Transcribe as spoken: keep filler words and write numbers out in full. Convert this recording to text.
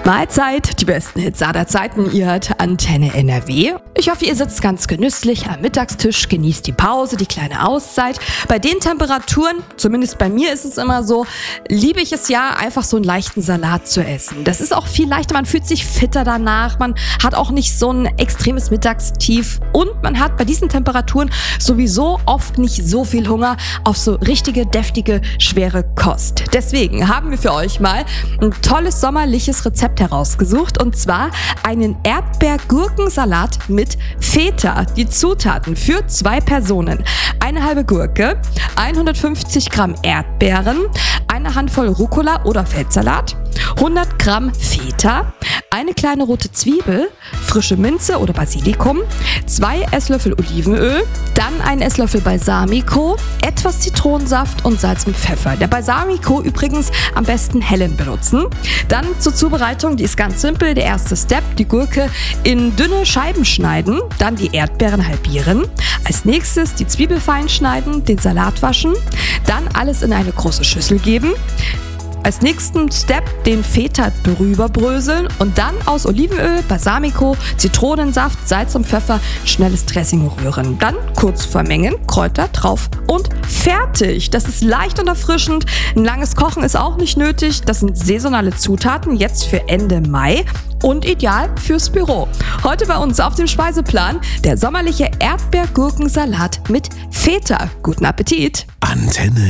Mahlzeit, die besten Hits aller Zeiten. Ihr hört Antenne N R W. Ich hoffe, ihr sitzt ganz genüsslich am Mittagstisch, genießt die Pause, die kleine Auszeit. Bei den Temperaturen, zumindest bei mir ist es immer so, liebe ich es ja, einfach so einen leichten Salat zu essen. Das ist auch viel leichter, man fühlt sich fitter danach, man hat auch nicht so ein extremes Mittagstief und man hat bei diesen Temperaturen sowieso oft nicht so viel Hunger auf so richtige, deftige, schwere Kost. Deswegen haben wir für euch mal ein tolles sommerliches Rezept herausgesucht, und zwar einen Erdbeer-Gurkensalat mit Feta. Die Zutaten für zwei Personen: eine halbe Gurke, hundertfünfzig Gramm Erdbeeren, eine Handvoll Rucola oder Feldsalat, hundert Gramm Feta, eine kleine rote Zwiebel, frische Minze oder Basilikum, zwei Esslöffel Olivenöl, dann einen Esslöffel Balsamico, etwas Zitronensaft und Salz und Pfeffer. Der Balsamico übrigens am besten hellen benutzen. Dann zur Zubereitung, die ist ganz simpel. Der erste Step: die Gurke in dünne Scheiben schneiden, dann die Erdbeeren halbieren. Als nächstes die Zwiebel fein schneiden, den Salat waschen, dann alles in eine große Schüssel geben. Als nächsten Step den Feta drüber bröseln und dann aus Olivenöl, Balsamico, Zitronensaft, Salz und Pfeffer schnelles Dressing rühren. Dann kurz vermengen, Kräuter drauf und fertig. Das ist leicht und erfrischend. Ein langes Kochen ist auch nicht nötig. Das sind saisonale Zutaten, jetzt für Ende Mai. Und ideal fürs Büro. Heute bei uns auf dem Speiseplan der sommerliche Erdbeer-Gurkensalat mit Feta. Guten Appetit! Antenne